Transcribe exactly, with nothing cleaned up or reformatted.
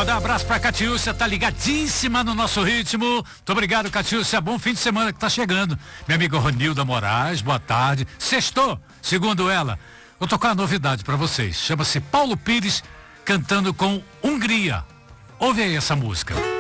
Mandar um abraço pra Catiúcia, tá ligadíssima no nosso ritmo. Muito obrigado, Catiúcia. Bom fim de semana que tá chegando. Minha amiga Ronilda Moraes, boa tarde. Sextou, segundo ela. Vou tocar uma novidade pra vocês. Chama-se Paulo Pires cantando com Hungria. Ouve aí essa música.